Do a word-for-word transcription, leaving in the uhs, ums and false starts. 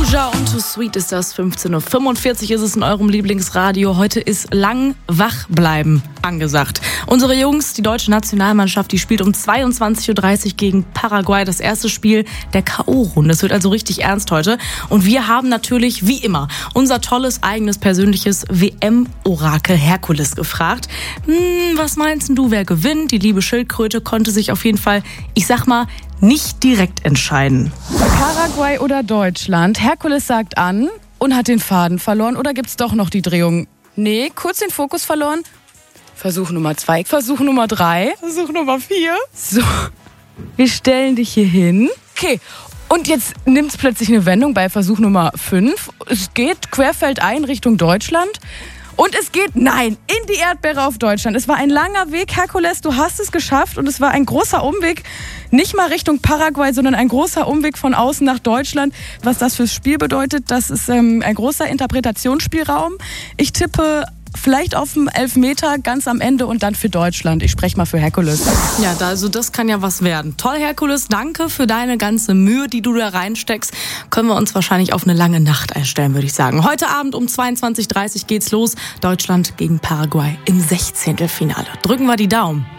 Anuja und Too Sweet ist das. fünfzehn Uhr fünfundvierzig ist es in eurem Lieblingsradio. Heute ist lang wach bleiben angesagt. Unsere Jungs, die deutsche Nationalmannschaft, die spielt um zweiundzwanzig Uhr dreißig gegen Paraguay. Das erste Spiel der K O-Runde. Es wird also richtig ernst heute. Und wir haben natürlich, wie immer, unser tolles, eigenes, persönliches W M-Orakel Herkules gefragt. Hm, was meinst du, wer gewinnt? Die liebe Schildkröte konnte sich auf jeden Fall, ich sag mal, nicht direkt entscheiden. Paraguay oder Deutschland? Herkules sagt an und hat den Faden verloren. Oder gibt's doch noch die Drehung? Nee, kurz den Fokus verloren. Versuch Nummer zwei, Versuch Nummer drei. Versuch Nummer vier. So, wir stellen dich hier hin. Okay, und jetzt nimmt's plötzlich eine Wendung bei Versuch Nummer fünf. Es geht querfeldein Richtung Deutschland. Und es geht, nein, in die Erdbeere auf Deutschland. Es war ein langer Weg, Herkules, du hast es geschafft. Und es war ein großer Umweg, nicht mal Richtung Paraguay, sondern ein großer Umweg von außen nach Deutschland. Was das fürs Spiel bedeutet, das ist ähm, ein großer Interpretationsspielraum. Ich tippe vielleicht auf den Elfmeter ganz am Ende und dann für Deutschland. Ich spreche mal für Herkules. Ja, da, also das kann ja was werden. Toll, Herkules, danke für deine ganze Mühe, die du da reinsteckst. Können wir uns wahrscheinlich auf eine lange Nacht einstellen, würde ich sagen. Heute Abend um zweiundzwanzig Uhr dreißig geht's los. Deutschland gegen Paraguay im Sechzehntelfinale. Drücken wir die Daumen.